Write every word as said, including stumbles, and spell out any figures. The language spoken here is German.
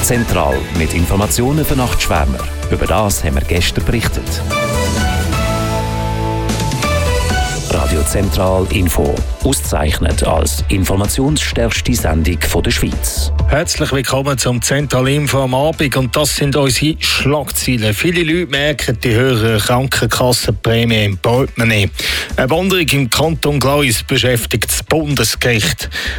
Zentral mit Informationen für Nachtschwärmer. Über das haben wir gestern berichtet. Radio Zentral Info. Ausgezeichnet als informationsstärkste Sendung der Schweiz. Herzlich willkommen zum Zentral Info am Abend. Und das sind unsere Schlagzeilen. Viele Leute merken die höheren Krankenkassenprämie im Portemonnaie. Eine Wanderung im Kanton Gleis beschäftigt das Bundesgericht.